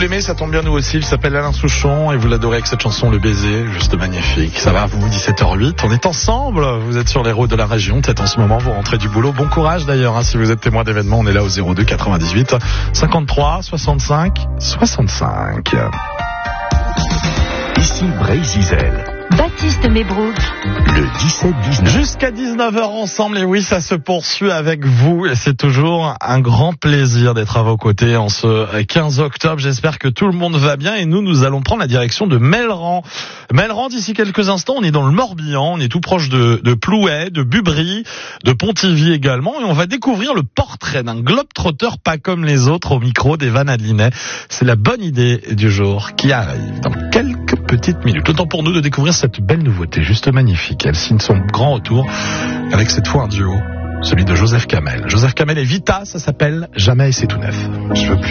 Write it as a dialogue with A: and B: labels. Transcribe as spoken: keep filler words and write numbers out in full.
A: l'aimez, ça tombe bien nous aussi. Il s'appelle Alain Souchon et vous l'adorez avec cette chanson Le Baiser, juste magnifique. Ça va, vous, dix-sept heures huit, on est ensemble. Vous êtes sur les routes de la région, peut-être en ce moment vous rentrez du boulot. Bon courage d'ailleurs, hein, si vous êtes témoin d'événements, on est là au zéro deux quatre-vingt-dix-huit cinquante-trois soixante-cinq soixante-cinq.
B: Ici Bray-Zizel.
C: Baptiste Mébrouk.
B: Le dix-sept dix-neuf.
A: Jusqu'à dix-neuf heures ensemble, et oui, ça se poursuit avec vous. Et c'est toujours un grand plaisir d'être à vos côtés en ce quinze octobre. J'espère que tout le monde va bien. Et nous, nous allons prendre la direction de Melleran. Melleran, d'ici quelques instants, on est dans le Morbihan. On est tout proche de, de Plouay, de Bubry, de Pontivy également. Et on va découvrir le portrait d'un globe-trotter pas comme les autres au micro d'Evan Adlinet. C'est la bonne idée du jour qui arrive dans quelques petites minutes. Le temps pour nous de découvrir cette belle nouveauté, juste magnifique. Elle signe son grand retour avec cette fois un duo, celui de Joseph Kamel. Joseph Kamel et Vita, ça s'appelle Jamais et c'est tout neuf.
D: Je veux plus